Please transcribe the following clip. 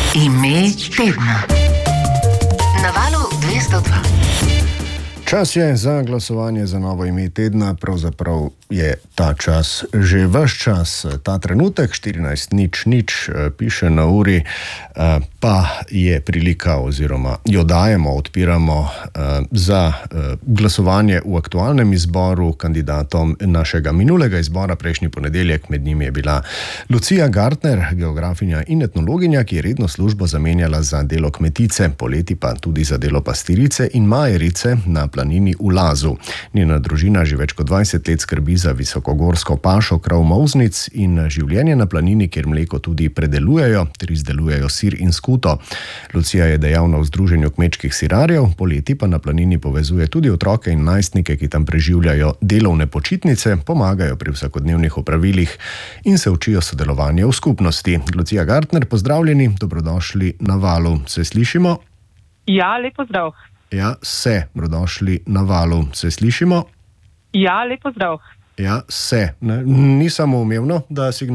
Ime tedna. Na Valu 202. Čas je za glasovanje za novo ime tedna, pravzaprav je ta čas že vaš čas. Ta trenutek, 14:00, piše na uri, pa je prilika oziroma jo dajemo, odpiramo za glasovanje v aktualnem izboru kandidatom našega minulega izbora prejšnji ponedeljek. Med njimi je bila Lucija Gartner, geografinja in etnologinja, ki je redno službo zamenjala za delo kmetice, poleti pa tudi za delo pastirice in majerice na planini v Lazu. Njena družina že več kot 20 let skrbi za visokogorsko pašo krav molznic in življenje na planini, kjer mleko tudi predelujejo ter izdelujejo sir in skuto. Lucija je dejavna v združenju kmečkih sirarjev, poleti pa na planini povezuje tudi otroke in najstnike, ki tam preživljajo delovne počitnice, pomagajo pri vsakodnevnih opravilih in se učijo sodelovanja v skupnosti. Lucija Gartner, pozdravljeni, dobrodošli na Valu. Se slišimo? Ja, lep pozdrav. Ja, se, dobrodošli na Valu. Se slišimo? Ja, lep pozdrav. Ja, se. Ni samoumevno, da signal